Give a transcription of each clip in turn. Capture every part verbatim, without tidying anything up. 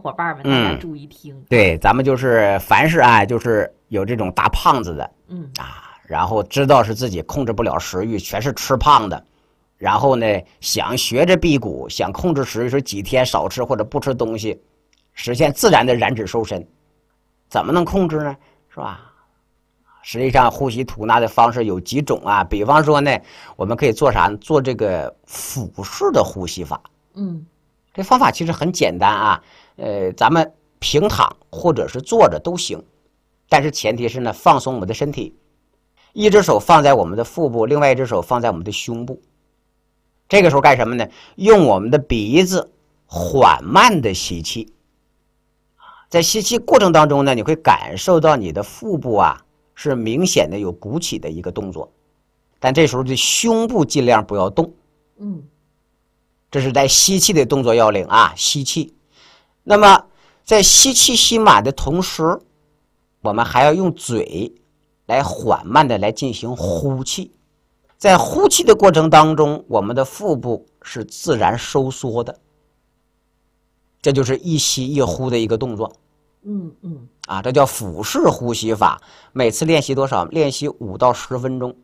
伙伴们，大家注意听。 嗯、对，咱们就是凡是啊，就是有这种大胖子的， 嗯啊，然后知道是自己控制不了食欲，全是吃胖的，然后呢，想学着辟谷，想控制食欲，说几天少吃或者不吃东西，实现自然的燃脂瘦身，怎么能控制呢？是吧？实际上，呼吸吐纳的方式有几种啊，比方说呢，我们可以做啥？做这个腹式的呼吸法。 嗯， 这方法其实很简单啊，呃，咱们平躺或者是坐着都行，但是前提是呢，放松我们的身体，一只手放在我们的腹部，另外一只手放在我们的胸部。这个时候干什么呢？用我们的鼻子缓慢的吸气，在吸气过程当中呢，你会感受到你的腹部啊是明显的有鼓起的一个动作，但这时候的胸部尽量不要动。 嗯， 这是在吸气的动作要领啊，吸气。那么在吸气吸满的同时，我们还要用嘴来缓慢的来进行呼气。在呼气的过程当中，我们的腹部是自然收缩的，这就是一吸一呼的一个动作。 嗯嗯， 啊，这叫腹式呼吸法。每次练习多少？练习五到十分钟。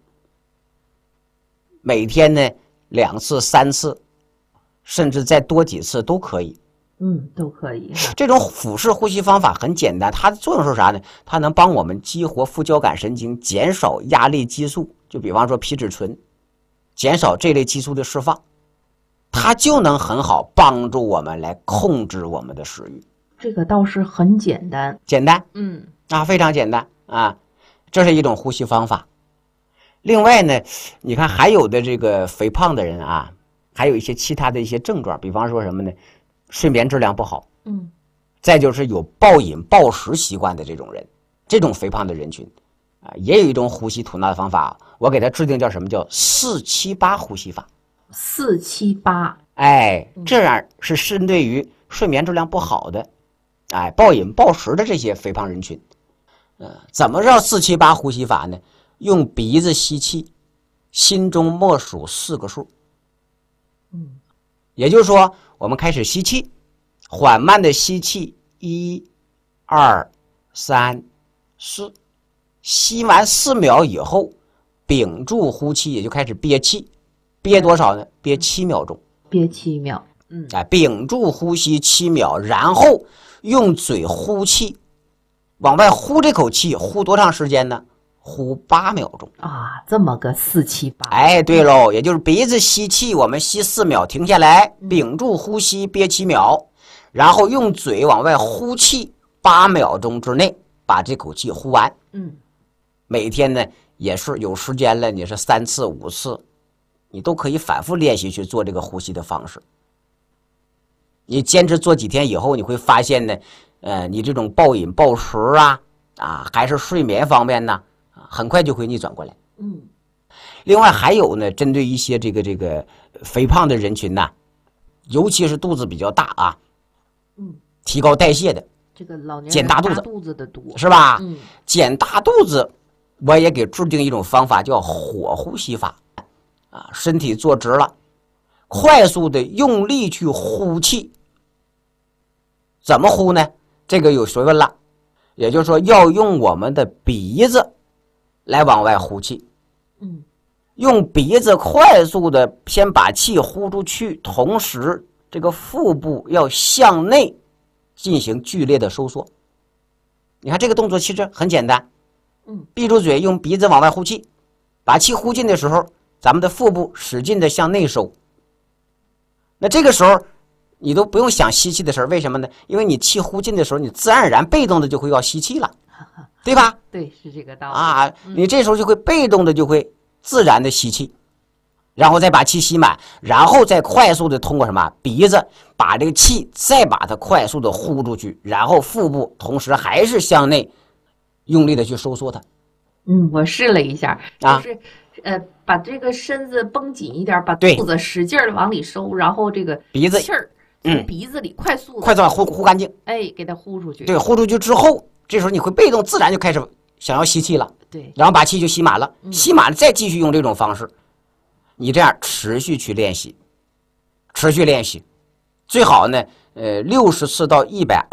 每天呢两次、三次，甚至再多几次都可以。 嗯，都可以。 这种腹式呼吸方法很简单，它的作用是啥呢？它能帮我们激活副交感神经，减少压力激素，就比方说皮质醇，减少这类激素的释放，它就能很好帮助我们来控制我们的食欲。 这个倒是很简单， 简单， 嗯啊，非常简单啊，这是一种呼吸方法。另外呢，你看还有的这个肥胖的人啊，还有一些其他的一些症状，比方说什么呢？睡眠质量不好， 嗯， 再就是有暴饮暴食习惯的这种人，这种肥胖的人群啊，也有一种呼吸吐纳的方法，我给他制定叫什么叫四七八呼吸法。 四七八， 哎，这样是针对于睡眠质量不好的，哎，暴饮暴食的这些肥胖人群。呃，怎么叫四七八呼吸法呢？用鼻子吸气，心中默数四个数。 嗯， 也就是说，我们开始吸气，缓慢的吸气，一、二、三、四，吸完四秒以后，屏住呼气，也就开始憋气，憋多少呢？憋七秒钟， 憋七秒。嗯， 哎，屏住呼吸七秒，然后用嘴呼气，往外呼这口气，呼多长时间呢？呼八秒钟啊，这么个四七八。 哎，对喽，也就是鼻子吸气，我们吸四秒，停下来，屏住呼吸，憋七秒，然后用嘴往外呼气，八秒钟之内把这口气呼完。 嗯， 每天呢也是有时间了，你是三次五次，你都可以反复练习去做这个呼吸的方式。你坚持做几天以后，你会发现呢，呃，你这种暴饮暴食啊，啊，还是睡眠方面呢，很快就会逆转过来。 嗯， 另外还有呢，针对一些这个这个肥胖的人群呢，尤其是肚子比较大啊， 嗯， 提高代谢的， 这个老年人减大肚子， 大肚子的多是吧？ 嗯， 减大肚子，我也给制定一种方法，叫火呼吸法啊，身体坐直了，快速的用力去呼气。怎么呼呢？这个有学问了，也就是说要用我们的鼻子来往外呼气。 嗯， 用鼻子快速的先把气呼出去，同时这个腹部要向内进行剧烈的收缩。你看这个动作其实很简单， 嗯， 闭住嘴，用鼻子往外呼气，把气呼进的时候，咱们的腹部使劲的向内收。那这个时候你都不用想吸气的事儿，为什么呢？因为你气呼进的时候，你自然而然被动的就会要吸气了，对吧？ 对，是这个道理啊，你这时候就会被动的就会自然的吸气，然后再把气吸满，然后再快速的通过什么鼻子把这个气再把它快速的呼出去，然后腹部同时还是向内用力的去收缩它。 嗯，我试了一下， 啊就是呃，把这个身子绷紧一点，把对肚子使劲儿往里收，然后这个鼻子气儿嗯从鼻子里快速地快速地呼呼干净， 哎，给它呼出去。 对，呼出去之后，这时候你会被动自然就开始想要吸气了， 对， 然后把气就吸满了， 嗯吸满了再继续用这种方式，你这样持续去练习，持续练习，最好呢，呃，六十次到一百